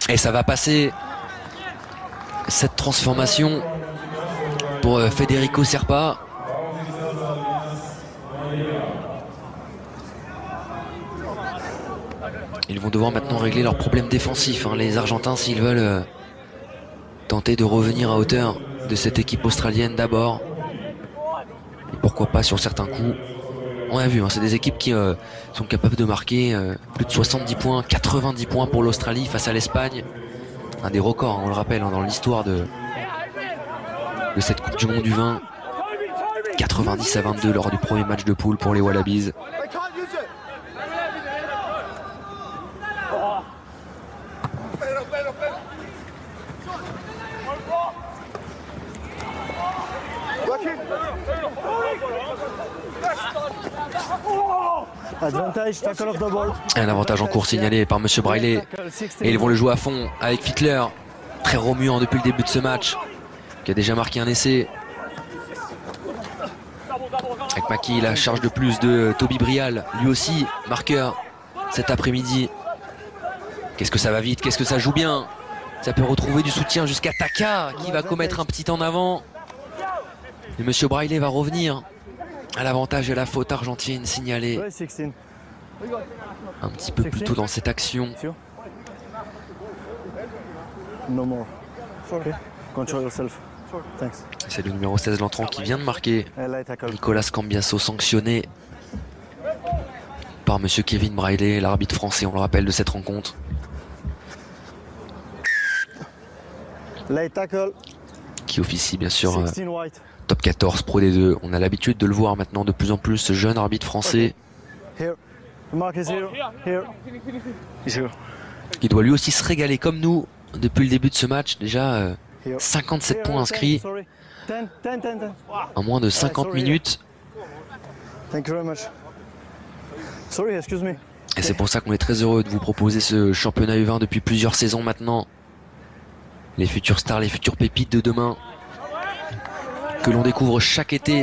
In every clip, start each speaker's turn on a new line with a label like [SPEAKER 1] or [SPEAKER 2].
[SPEAKER 1] Et ça va passer, cette transformation pour Federico Serpa. Ils vont devoir maintenant régler leurs problèmes défensifs, hein, les Argentins, s'ils veulent tenter de revenir à hauteur de cette équipe australienne d'abord. Et pourquoi pas sur certains coups. On a vu, hein, c'est des équipes qui sont capables de marquer plus de 70 points, 90 points pour l'Australie face à l'Espagne. Un des records, hein, on le rappelle, hein, dans l'histoire de cette Coupe du Monde du vin. 90-22 lors du premier match de poule pour les Wallabies. Un avantage en cours signalé par Monsieur Brailey. Et ils vont le jouer à fond avec Fittler. Très remuant depuis le début de ce match. Qui a déjà marqué un essai. Avec Maki, la charge de plus de Toby Brial. Lui aussi, marqueur cet après-midi. Qu'est-ce que ça va vite, qu'est-ce que ça joue bien. Ça peut retrouver du soutien jusqu'à Taka qui va commettre un petit en avant. Et Monsieur Brailey va revenir à l'avantage de la faute argentine signalée un petit peu plus tôt dans cette action. C'est le numéro 16, l'entrant, qui vient de marquer. Nicolas Cambiasso, sanctionné par Monsieur Kevin Brailey, l'arbitre français, on le rappelle, de cette rencontre. Qui officie bien sûr top 14 Pro D2. On a l'habitude de le voir maintenant de plus en plus, ce jeune arbitre français. Il doit lui aussi se régaler comme nous depuis le début de ce match. Déjà 57 points inscrits en moins de 50 minutes. Et c'est pour ça qu'on est très heureux de vous proposer ce championnat U20 depuis plusieurs saisons maintenant. Les futures stars, les futures pépites de demain que l'on découvre chaque été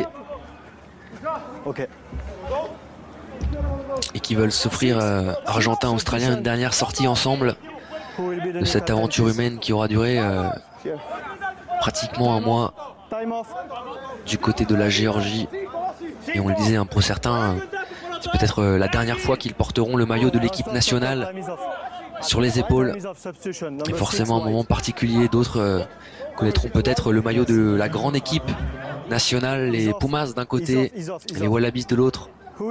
[SPEAKER 1] et qui veulent s'offrir Argentins, Australiens, une dernière sortie ensemble de cette aventure humaine qui aura duré pratiquement un mois du côté de la Géorgie. Et on le disait, hein, pour certains, c'est peut-être la dernière fois qu'ils porteront le maillot de l'équipe nationale sur les épaules. Et forcément un moment particulier. D'autres connaîtront peut-être le maillot de la grande équipe nationale, les Pumas d'un côté et les Wallabies de l'autre.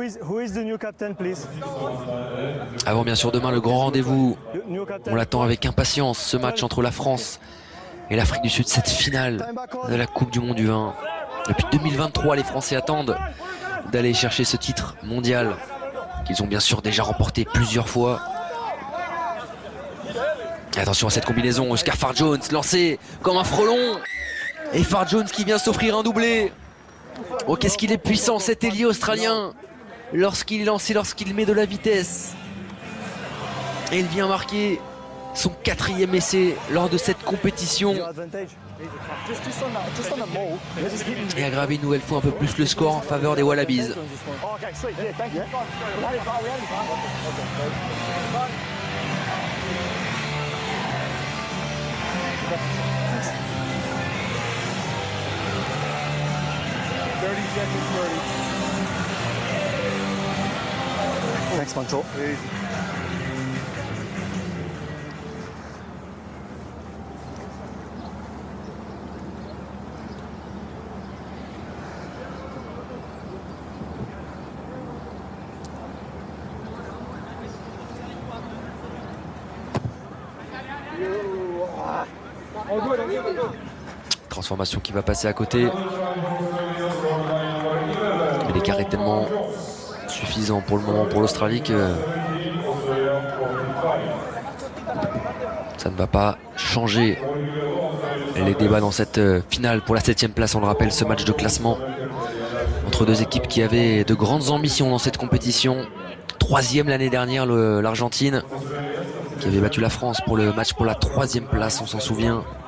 [SPEAKER 1] Avant bien sûr demain le grand rendez-vous. On l'attend avec impatience, ce match entre la France et l'Afrique du Sud, cette finale de la Coupe du Monde du vin. Depuis 2023, les Français attendent d'aller chercher ce titre mondial qu'ils ont bien sûr déjà remporté plusieurs fois. Et attention à cette combinaison, Oscar Farr Jones lancé comme un frelon. Et Farr Jones qui vient s'offrir un doublé. Oh, qu'est-ce qu'il est puissant cet ailier australien lorsqu'il est lancé, lorsqu'il met de la vitesse. Et il vient marquer son 4e essai lors de cette compétition. Et aggraver une nouvelle fois un peu plus le score en faveur des Wallabies.
[SPEAKER 2] Next one, Joe.
[SPEAKER 1] Transformation qui va passer à côté. Mais l'écart est tellement suffisant pour le moment pour l'Australie que ça ne va pas changer les débats dans cette finale pour la 7e place. On le rappelle, ce match de classement entre deux équipes qui avaient de grandes ambitions dans cette compétition. 3e l'année dernière, l'Argentine qui avait battu la France pour le match pour la 3e place, on s'en souvient.